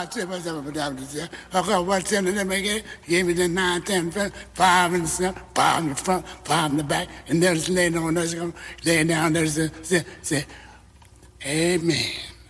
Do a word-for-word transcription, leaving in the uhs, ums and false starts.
God, say what's up with that. Okay, what's in the make gave me the nine, ten, five in the front, five in the front, five in the back, and there's laying on, there's laying down, there's a, say, say, amen.